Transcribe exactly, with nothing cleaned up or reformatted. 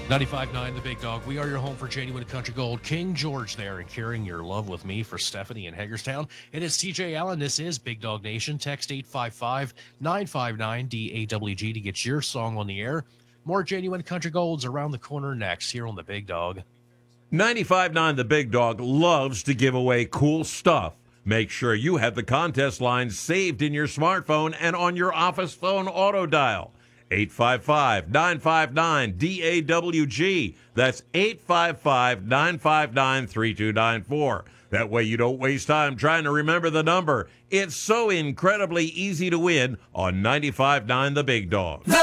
ninety-five point nine The Big Dog. We are your home for genuine country gold. King George there and carrying your love with me for Stephanie in Hagerstown. It is T J Allen. This is Big Dog Nation. Text eight five five, nine five nine, D A W G to get your song on the air. More genuine country golds around the corner next here on The Big Dog. ninety-five point nine The Big Dog loves to give away cool stuff. Make sure you have the contest lines saved in your smartphone and on your office phone auto dial. eight five five, nine five nine, D A W G. That's eight five five, nine five nine, three two nine four. That way you don't waste time trying to remember the number. It's so incredibly easy to win on ninety-five point nine The Big Dog.